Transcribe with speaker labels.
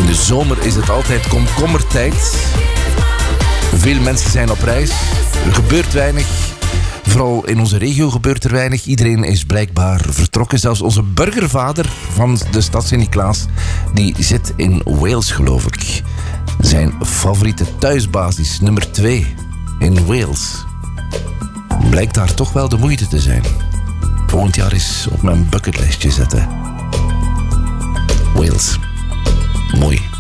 Speaker 1: In de zomer is het altijd komkommertijd. Veel mensen zijn op reis. Er gebeurt weinig. Vooral in onze regio gebeurt er weinig. Iedereen is blijkbaar vertrokken. Zelfs onze burgervader van de stad Sint-Niklaas, die zit in Wales, geloof ik. Zijn favoriete thuisbasis, nummer 2 in Wales. Blijkt daar toch wel de moeite te zijn. Volgend jaar eens op mijn bucketlistje zetten. Wales. Mooi.